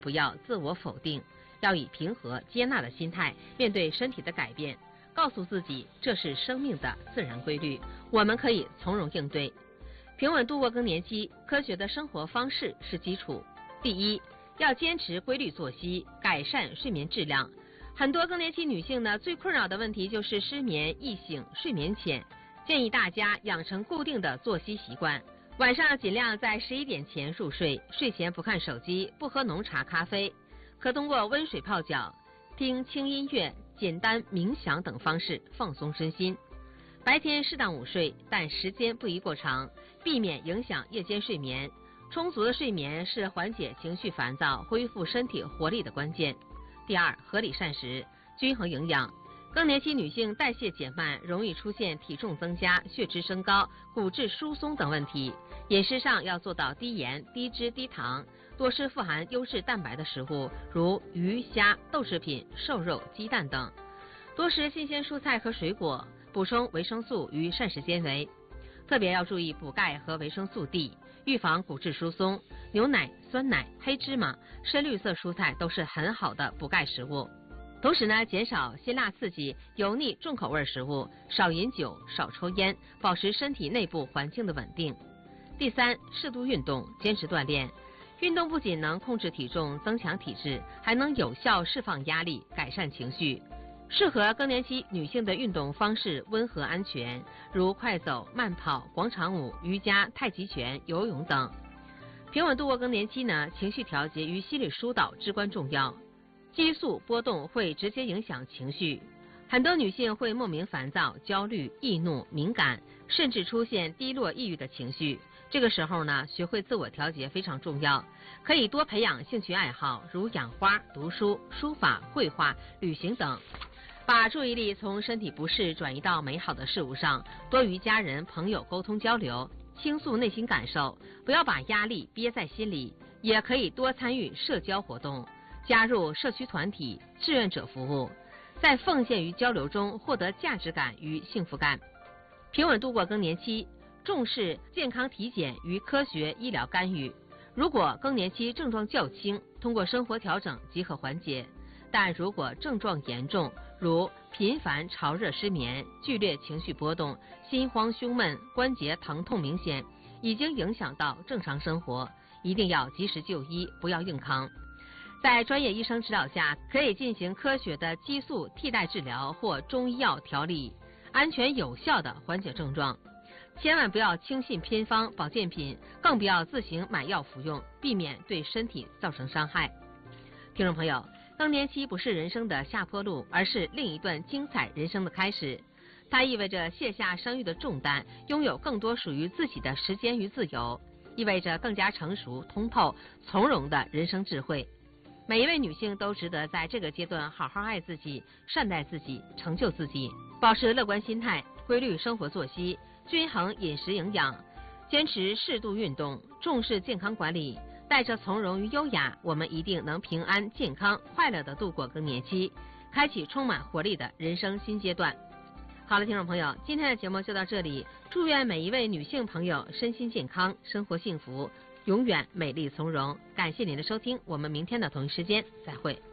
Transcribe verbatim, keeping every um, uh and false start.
不要自我否定，要以平和接纳的心态面对身体的改变，告诉自己这是生命的自然规律，我们可以从容应对。平稳度过更年期，科学的生活方式是基础。第一，要坚持规律作息，改善睡眠质量。很多更年期女性呢，最困扰的问题就是失眠、易醒、睡眠浅。建议大家养成固定的作息习惯，晚上尽量在十一点前入睡，睡前不看手机，不喝浓茶咖啡，可通过温水泡脚、听轻音乐、简单冥想等方式放松身心。白天适当午睡，但时间不宜过长，避免影响夜间睡眠。充足的睡眠是缓解情绪烦躁、恢复身体活力的关键。第二，合理膳食，均衡营养。更年期女性代谢减慢，容易出现体重增加、血脂升高、骨质疏松等问题。饮食上要做到低盐、低脂、低糖，多吃富含优质蛋白的食物，如鱼、虾、豆制品、瘦肉、鸡蛋等。多食新鲜蔬菜和水果，补充维生素与膳食纤维。特别要注意补钙和维生素 D， 预防骨质疏松。牛奶、酸奶、黑芝麻、深绿色蔬菜都是很好的补钙食物。同时呢，减少辛辣刺激、油腻重口味食物，少饮酒，少抽烟，保持身体内部环境的稳定。第三，适度运动，坚持锻炼。运动不仅能控制体重、增强体质，还能有效释放压力、改善情绪。适合更年期女性的运动方式温和安全，如快走、慢跑、广场舞、瑜伽、太极拳、游泳等。平稳度过更年期呢，情绪调节与心理疏导至关重要。激素波动会直接影响情绪，很多女性会莫名烦躁、焦虑、易怒、敏感，甚至出现低落、抑郁的情绪。这个时候呢，学会自我调节非常重要，可以多培养兴趣爱好，如养花、读书、书法、绘画、旅行等，把注意力从身体不适转移到美好的事物上，多与家人、朋友沟通交流，倾诉内心感受，不要把压力憋在心里，也可以多参与社交活动。加入社区团体、志愿者服务，在奉献与交流中获得价值感与幸福感。平稳度过更年期，重视健康体检与科学医疗干预。如果更年期症状较轻，通过生活调整即可缓解；但如果症状严重，如频繁潮热失眠、剧烈情绪波动、心慌胸闷、关节疼痛明显，已经影响到正常生活，一定要及时就医，不要硬扛。在专业医生指导下，可以进行科学的激素替代治疗或中医药调理，安全有效的缓解症状。千万不要轻信偏方、保健品，更不要自行买药服用，避免对身体造成伤害。听众朋友，更年期不是人生的下坡路，而是另一段精彩人生的开始。它意味着卸下生育的重担，拥有更多属于自己的时间与自由，意味着更加成熟、通透、从容的人生智慧。每一位女性都值得在这个阶段好好爱自己、善待自己、成就自己，保持乐观心态，规律生活作息，均衡饮食营养，坚持适度运动，重视健康管理，带着从容与优雅，我们一定能平安、健康、快乐地度过更年期，开启充满活力的人生新阶段。好了，听众朋友，今天的节目就到这里，祝愿每一位女性朋友身心健康，生活幸福，永远美丽从容。感谢您的收听，我们明天的同一时间再会。